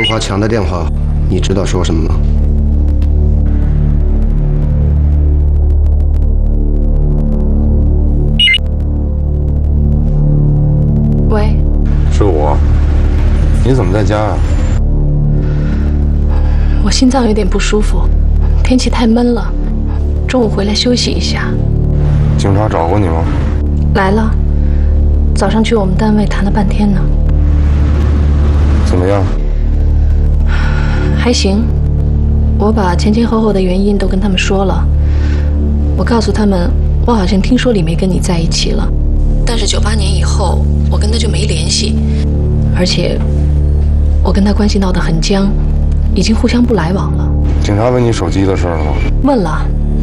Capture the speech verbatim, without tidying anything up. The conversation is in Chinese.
刘华强的电话，你知道说什么吗？ 喂， 是我。你怎么在家啊？ 我心脏有点不舒服，天气太闷了，中午回来休息一下。 警察找过你吗？ 来了，早上去我们单位谈了半天呢。 怎么样？ 还行，我把前前后后的原因都跟他们说了。我告诉他们，我好像听说李梅跟你在一起了，但是九八年以后，我跟她就没联系，而且我跟她关系闹得很僵，已经互相不来往了。 警察问你手机的事了吗？ 问了。